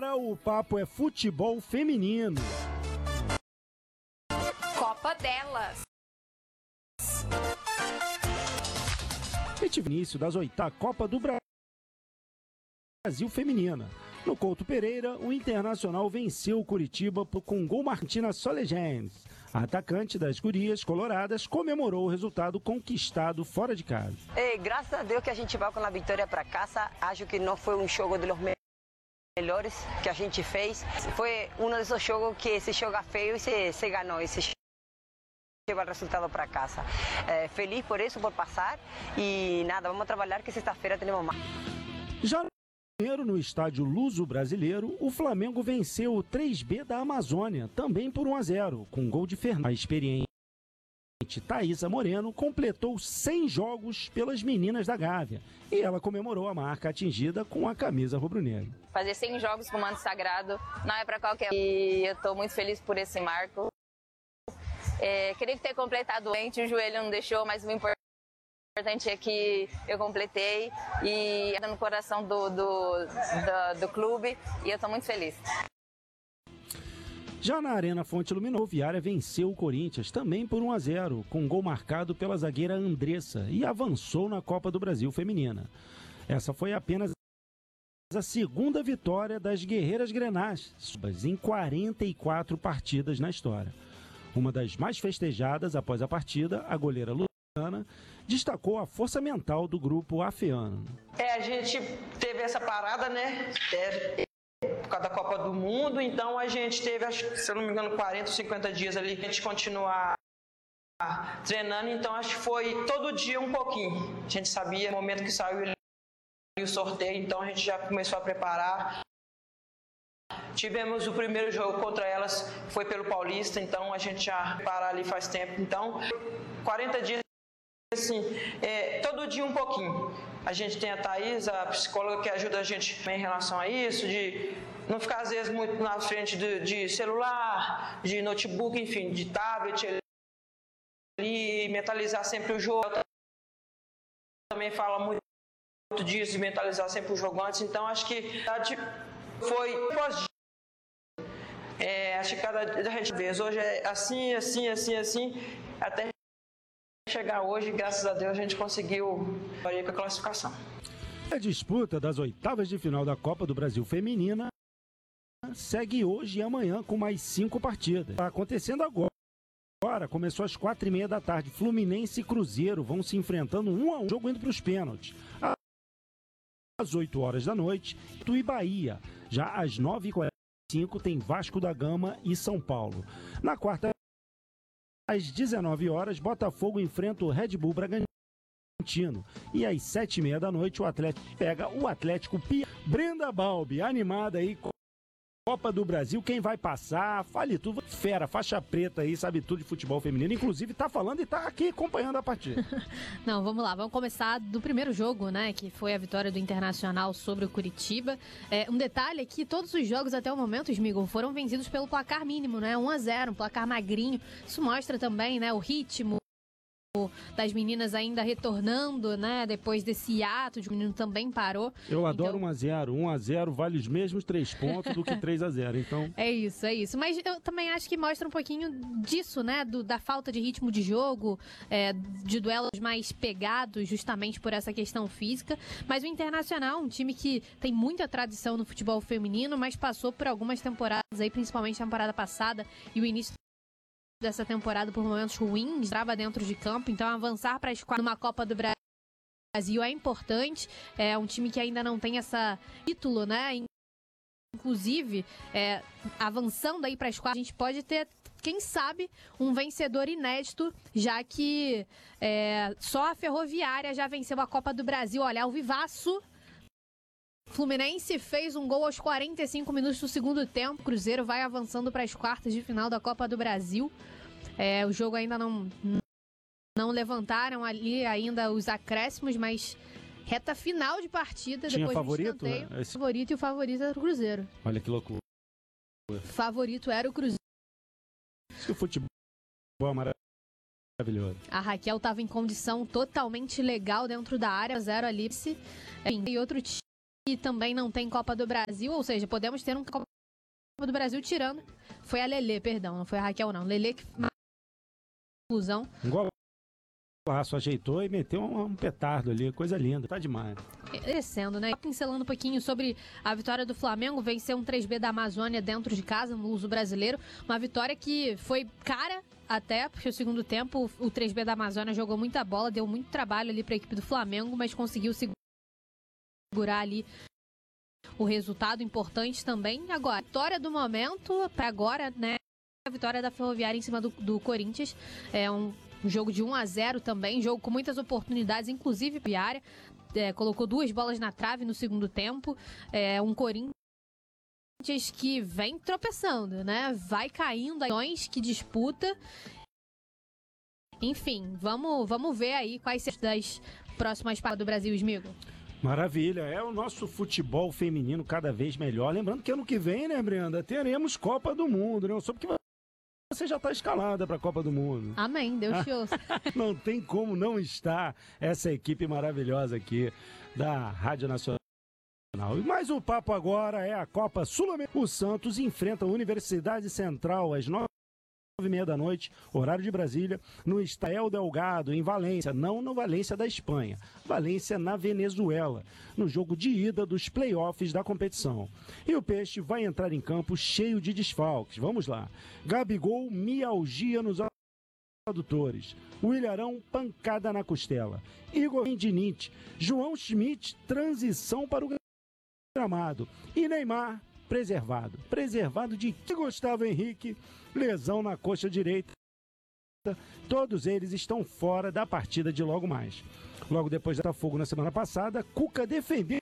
Agora o papo é futebol feminino. Copa delas. Início das oitavas Copa do Brasil Feminina. No Couto Pereira, o Internacional venceu o Curitiba com gol Martina Solegens. A atacante das gurias coloradas comemorou o resultado conquistado fora de casa. Graças a Deus que a gente vai com a vitória para casa. Acho que não foi um jogo dos melhores que a gente fez. Foi um desses jogos que se joga feio e se ganhou. Lleva o resultado para casa. Feliz por isso, por passar. E nada, vamos trabalhar que sexta-feira temos mais. Já no estádio Luso Brasileiro, o Flamengo venceu o 3B da Amazônia, também por 1-0, com gol de Fernando. A experiente Thaísa Moreno completou 100 jogos pelas meninas da Gávea e ela comemorou a marca atingida com a camisa rubro-negra. Fazer 100 jogos com o manto sagrado não é para qualquer um. E eu estou muito feliz por esse marco. Queria ter completado antes, o joelho não deixou, mas o importante é que eu completei e no coração do clube e eu estou muito feliz. Já na Arena Fonte Luminoviária venceu o Corinthians também por 1-0, com gol marcado pela zagueira Andressa e avançou na Copa do Brasil Feminina. Essa foi apenas a segunda vitória das Guerreiras Grenás em 44 partidas na história. Uma das mais festejadas após a partida, a goleira Luciana destacou a força mental do grupo afeano. A gente teve essa parada, né? Por causa da Copa do Mundo, então a gente teve, acho que, se eu não me engano, 40 ou 50 dias ali pra gente continuar treinando, então acho que foi todo dia um pouquinho. A gente sabia no momento que saiu o sorteio, então a gente já começou a preparar. Tivemos o primeiro jogo contra elas, foi pelo Paulista, então a gente já para ali faz tempo. Então, 40 dias, assim, todo dia um pouquinho. A gente tem a Thaís, a psicóloga, que ajuda a gente em relação a isso, de não ficar às vezes muito na frente de celular, de notebook, enfim, de tablet, ali, mentalizar sempre o jogo. Também fala muito disso, de mentalizar sempre o jogo antes, então acho que foi acho que cada vez hoje é assim, até chegar hoje, graças a Deus, a gente conseguiu ir com a classificação. A disputa das oitavas de final da Copa do Brasil Feminina segue hoje e amanhã com mais 5 partidas. Está acontecendo agora, começou às 4h30 da tarde. Fluminense e Cruzeiro vão se enfrentando 1-1, jogo indo para os pênaltis. Às 8 horas da noite, Itu e Bahia. Já às 9h45 tem Vasco da Gama e São Paulo. Na quarta, às 19 horas, Botafogo enfrenta o Red Bull Bragantino. E às 7h30 da noite, o Atlético pega o Atlético Pia. Brenda Balbi, animada aí com Copa do Brasil, quem vai passar, fale tudo, fera, faixa preta aí, sabe tudo de futebol feminino, inclusive tá falando e tá aqui acompanhando a partida. Não, vamos lá, vamos começar do primeiro jogo, né, que foi a vitória do Internacional sobre o Curitiba. Um detalhe é que todos os jogos até o momento, Smigol, foram vencidos pelo placar mínimo, né, 1-0, um placar magrinho. Isso mostra também, né, o ritmo das meninas ainda retornando, né, depois desse hiato, o menino também parou. Eu adoro 1-0 vale os mesmos 3 pontos do que 3-0, então... É isso, mas eu também acho que mostra um pouquinho disso, né, da falta de ritmo de jogo, de duelos mais pegados, justamente por essa questão física, mas o Internacional, um time que tem muita tradição no futebol feminino, mas passou por algumas temporadas aí, principalmente a temporada passada e o início dessa temporada por momentos ruins, trava dentro de campo, então avançar para as quartas numa Copa do Brasil é importante, é um time que ainda não tem essa título, né, inclusive, avançando aí para as quartas, a gente pode ter, quem sabe, um vencedor inédito, já que só a Ferroviária já venceu a Copa do Brasil. Olha, ao vivaço, Fluminense fez um gol aos 45 minutos do segundo tempo. Cruzeiro vai avançando para as quartas de final da Copa do Brasil. O jogo ainda não levantaram ali ainda os acréscimos, mas reta final de partida. Tinha depois favorito? Favorito, e o favorito era o Cruzeiro. Olha que loucura. Favorito era o Cruzeiro. O futebol é maravilhoso. A Raquel estava em condição totalmente legal dentro da área, 0 ali. E outro time também não tem Copa do Brasil, ou seja, podemos ter um Copa do Brasil tirando. Foi a Lelê, perdão, não foi a Raquel, não. Lelê que conclusão. Golaço, ajeitou e meteu um petardo ali, coisa linda, tá demais. Descendo, né? Pincelando um pouquinho sobre a vitória do Flamengo, venceu um 3B da Amazônia dentro de casa, no Luso Brasileiro. Uma vitória que foi cara até, porque o segundo tempo o 3B da Amazônia jogou muita bola, deu muito trabalho ali pra equipe do Flamengo, mas conseguiu segurar ali o resultado importante também. Agora, a vitória do momento, para agora, né? A vitória da Ferroviária em cima do Corinthians. É um jogo de 1-0 também, jogo com muitas oportunidades, inclusive Ferroviária. Colocou 2 bolas na trave no segundo tempo. Um Corinthians que vem tropeçando, né? Vai caindo, que disputa. Enfim, vamos ver aí quais são das próximas paradas do Brasil, Smigo. Maravilha, é o nosso futebol feminino cada vez melhor. Lembrando que ano que vem, né, Brenda, teremos Copa do Mundo, né? Só porque você já está escalada para a Copa do Mundo. Amém, Deus te ouça. Não tem como não estar essa equipe maravilhosa aqui da Rádio Nacional. Mas o papo agora é a Copa Sul-Americana. O Santos enfrenta a Universidade Central às 9h30 da noite, horário de Brasília, no Estael Delgado, em Valência, não no Valência da Espanha, Valência na Venezuela, no jogo de ida dos playoffs da competição. E o Peixe vai entrar em campo cheio de desfalques. Vamos lá. Gabigol, mialgia nos adutores. Williarão, pancada na costela. Igor Tendinite. João Schmidt, transição para o gramado. E Neymar, preservado. Preservado de Gustavo Henrique, lesão na coxa direita. Todos eles estão fora da partida de logo mais. Logo depois do Botafogo na semana passada, Cuca defendeu